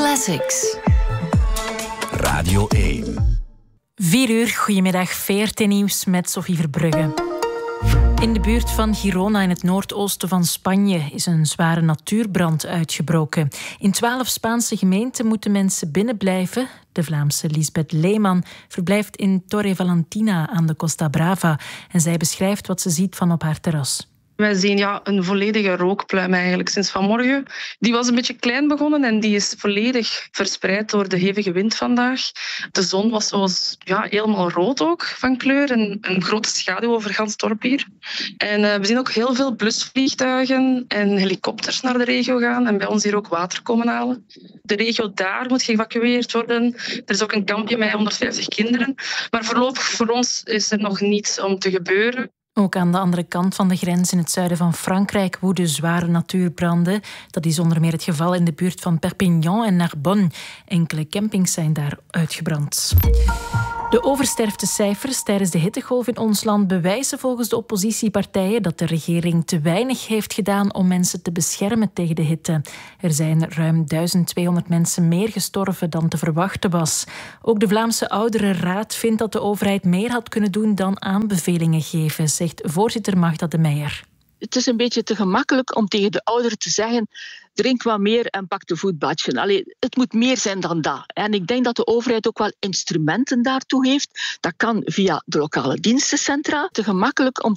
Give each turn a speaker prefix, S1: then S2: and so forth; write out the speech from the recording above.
S1: Classics.
S2: Radio 1.
S3: 4 uur, goedemiddag, VRT Nieuws met Sophie Verbrugge. In de buurt van Girona in het noordoosten van Spanje is een zware natuurbrand uitgebroken. In 12 Spaanse gemeenten moeten mensen binnenblijven. De Vlaamse Lisbeth Leeman verblijft in Torre Valentina aan de Costa Brava en zij beschrijft wat ze ziet van op haar terras.
S4: Wij zien een volledige rookpluim eigenlijk sinds vanmorgen. Die was een beetje klein begonnen en die is volledig verspreid door de hevige wind vandaag. De zon was helemaal rood ook van kleur en een grote schaduw over gans dorp hier. En we zien ook heel veel blusvliegtuigen en helikopters naar de regio gaan en bij ons hier ook water komen halen. De regio daar moet geëvacueerd worden. Er is ook een kampje met 150 kinderen. Maar voorlopig voor ons is er nog niets om te gebeuren.
S3: Ook aan de andere kant van de grens in het zuiden van Frankrijk woeden zware natuurbranden. Dat is onder meer het geval in de buurt van Perpignan en Narbonne. Enkele campings zijn daar uitgebrand. De oversterftecijfers tijdens de hittegolf in ons land bewijzen volgens de oppositiepartijen dat de regering te weinig heeft gedaan om mensen te beschermen tegen de hitte. Er zijn ruim 1200 mensen meer gestorven dan te verwachten was. Ook de Vlaamse Ouderenraad vindt dat de overheid meer had kunnen doen dan aanbevelingen geven, zegt voorzitter Magda de Meijer.
S5: Het is een beetje te gemakkelijk om tegen de ouderen te zeggen: drink wat meer en pak de voetbadje. Het moet meer zijn dan dat. En ik denk dat de overheid ook wel instrumenten daartoe heeft. Dat kan via de lokale dienstencentra. Te gemakkelijk om